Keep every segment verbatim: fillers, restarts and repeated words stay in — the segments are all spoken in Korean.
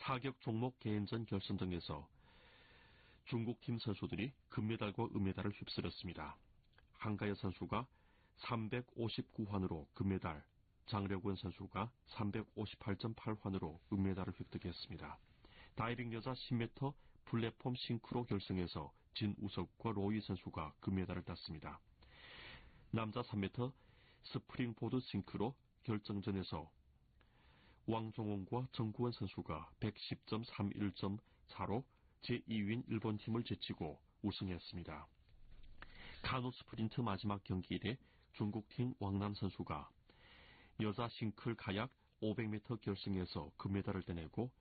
사격 종목 개인전 결승전에서 중국팀 선수들이 금메달과 은메달을 휩쓸었습니다. 한가여 선수가 삼백오십구 환으로 금메달, 장려권 선수가 삼백오십팔 점 팔 환으로 은메달을 획득했습니다. 다이빙 여자 십 미터 플랫폼 싱크로 결승에서 진우석과 로이 선수가 금메달을 땄습니다. 남자 삼 미터 스프링보드 싱크로 결정전에서 왕종원과 정구원 선수가 백십 점 삼일 점 사로 제이 위인 일본팀을 제치고 우승했습니다. 카누 스프린트 마지막 경기일에 중국팀 왕난 선수가 여자 싱클 카약 오백 미터 결승에서 금메달을 따내고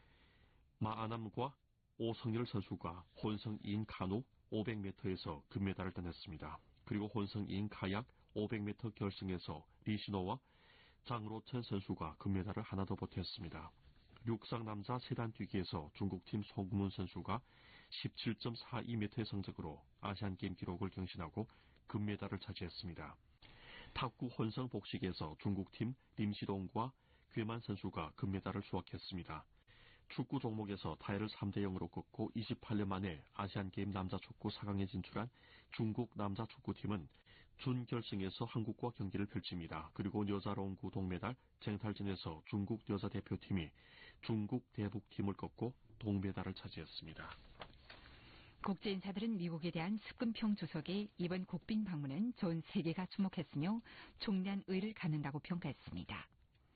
마아남과 오성열 선수가 혼성 이 인 카누 오백 미터에서 금메달을 따냈습니다. 그리고 혼성 이 인 카약 오백 미터 결승에서 리시노와 장로천 선수가 금메달을 하나 더 보탰습니다. 육상 남자 세단 뛰기에서 중국팀 송문 선수가 십칠 점 사이 미터의 성적으로 아시안게임 기록을 경신하고 금메달을 차지했습니다. 탁구 혼성 복식에서 중국팀 림시동과 괴만 선수가 금메달을 수확했습니다. 축구 종목에서 타이를 삼 대 영으로 꺾고 이십팔 년 만에 아시안게임 남자 축구 사 강에 진출한 중국 남자 축구팀은 준결승에서 한국과 경기를 펼칩니다. 그리고 여자 롱구 동메달 쟁탈전에서 중국 여자 대표팀이 중국 대북팀을 꺾고 동메달을 차지했습니다. 국제인사들은 미국에 대한 습근평 주석의 이번 국빈 방문은 전 세계가 주목했으며 중대한 의의를 갖는다고 평가했습니다.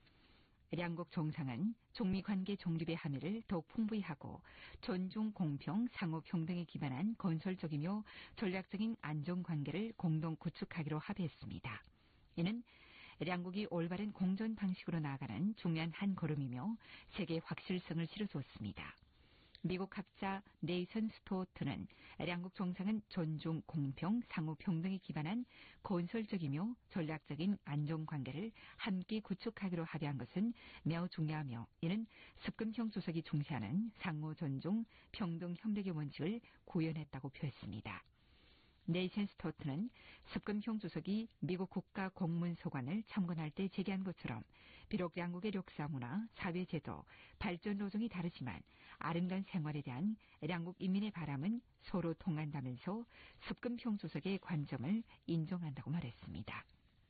양국 정상은 중미 관계 중립의 함의를 더욱 풍부히 하고 존중, 공평, 상호 평등에 기반한 건설적이며 전략적인 안정 관계를 공동 구축하기로 합의했습니다. 이는 양국이 올바른 공존 방식으로 나아가는 중요한 한 걸음이며 세계의 확실성을 실어주었습니다. 미국 학자 네이선 스토어트는 양국 정상은 존중, 공평, 상호 평등에 기반한 건설적이며 전략적인 안정관계를 함께 구축하기로 합의한 것은 매우 중요하며 이는 습근평 주석이 중시하는 상호 존중, 평등 협력의 원칙을 구현했다고 표했습니다. 네이선 스토어트는 습근평 주석이 미국 국가 공문소관을 참관할 때 제기한 것처럼 비록 양국의 역사 문화, 사회제도, 발전 노정이 다르지만 아름다운 생활에 대한 양국 인민의 바람은 서로 통한다면서 습근평 주석의 관점을 인정한다고 말했습니다.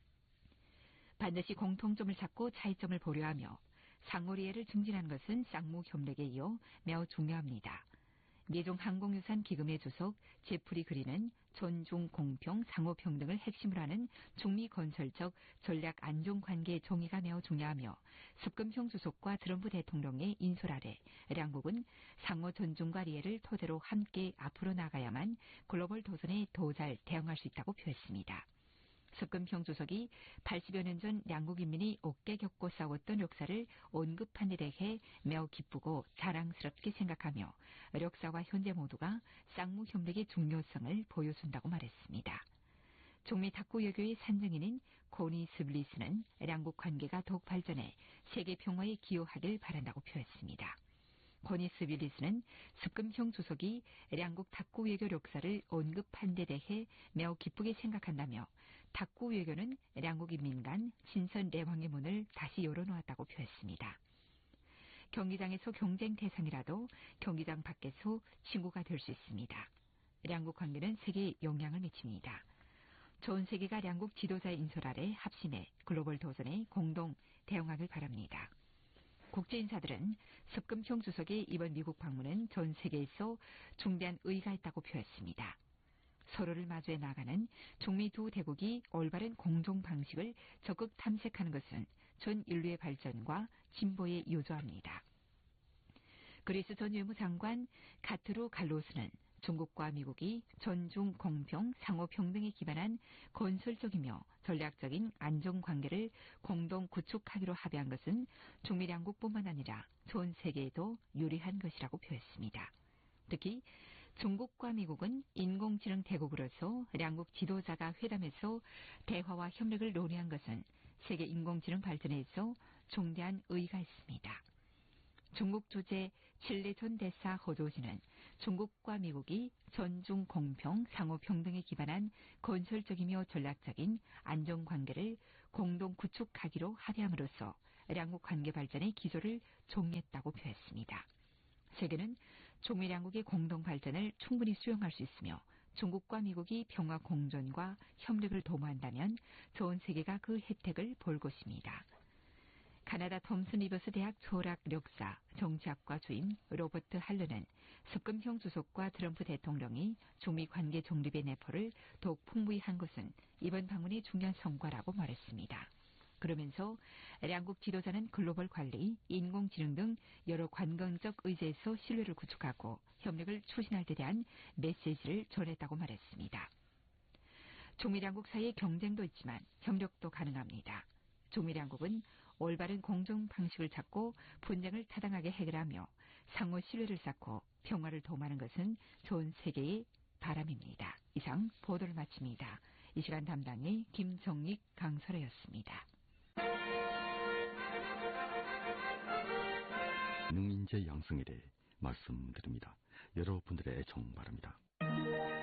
반드시 공통점을 찾고 차이점을 보려하며 상호리해를 증진하는 것은 쌍무협력에 이어 매우 중요합니다. 미중 항공유산 기금의 주석 제프리 그린은 존중, 공평, 상호평등을 핵심으로 하는 중미 건설적 전략 안정관계의 정의가 매우 중요하며 습근평 주석과 트럼프 대통령의 인솔 아래 양국은 상호 존중과 리해를 토대로 함께 앞으로 나가야만 글로벌 도전에 더 잘 대응할 수 있다고 표했습니다. 습근평 주석이 팔십여 년 전 양국 인민이 어깨 겹고 싸웠던 역사를 언급한 데 대해 매우 기쁘고 자랑스럽게 생각하며 역사와 현재 모두가 쌍무협력의 중요성을 보여준다고 말했습니다. 중미 탁구 외교의 산증인인 코니 스블리스는 양국 관계가 더욱 발전해 세계 평화에 기여하길 바란다고 표했습니다. 코니 스빌리스는 습근평 주석이 양국 탁구 외교 역사를 언급한 데 대해 매우 기쁘게 생각한다며 탁구 외교는 양국 인민 간 신선 대화의 문을 다시 열어놓았다고 표했습니다. 경기장에서 경쟁 대상이라도 경기장 밖에서 친구가 될 수 있습니다. 양국 관계는 세계에 영향을 미칩니다. 전 세계가 양국 지도자의 인솔 아래 합심해 글로벌 도전에 공동 대응하길 바랍니다. 국제인사들은 습근평 주석의 이번 미국 방문은 전 세계에서 중대한 의의가 있다고 표했습니다. 서로를 마주해 나가는 중미 두 대국이 올바른 공동 방식을 적극 탐색하는 것은 전 인류의 발전과 진보에 유조합니다. 그리스 전 외무장관 카트루 갈로스는 중국과 미국이 존중, 공평, 상호평등에 기반한 건설적이며 전략적인 안정관계를 공동 구축하기로 합의한 것은 중미 양국뿐만 아니라 전 세계에도 유리한 것이라고 표했습니다. 특히 중국과 미국은 인공지능 대국으로서 양국 지도자가 회담에서 대화와 협력을 논의한 것은 세계 인공지능 발전에서 중대한 의의가 있습니다. 중국 주재 칠레 전 대사 허조시는 중국과 미국이 존중, 공평, 상호평등에 기반한 건설적이며 전략적인 안정관계를 공동 구축하기로 합의함으로써 양국 관계 발전의 기조를 종했다고 표했습니다. 세계는 중미양국의 공동 발전을 충분히 수용할 수 있으며 중국과 미국이 평화 공존과 협력을 도모한다면 전 세계가 그 혜택을 볼 것입니다. 카나다 톰슨 리버스 대학 철학력사 정치학과 주임 로버트 할러는 습금형 주석과 트럼프 대통령이 중미 관계 정립의 내포를 더욱 풍부히 한 것은 이번 방문의 중요한 성과라고 말했습니다. 그러면서 양국 지도자는 글로벌 관리, 인공지능 등 여러 관광적 의제에서 신뢰를 구축하고 협력을 추진할 데 대한 메시지를 전했다고 말했습니다. 중미 양국 사이의 경쟁도 있지만 협력도 가능합니다. 중미 양국은 올바른 공정 방식을 찾고 분쟁을 타당하게 해결하며 상호 신뢰를 쌓고 평화를 도모하는 것은 전 세계의 바람입니다. 이상 보도를 마칩니다. 이 시간 담당의 김정익 강설혜였습니다. 능인재 양성일에 말씀드립니다. 여러분들의 애청 바랍니다.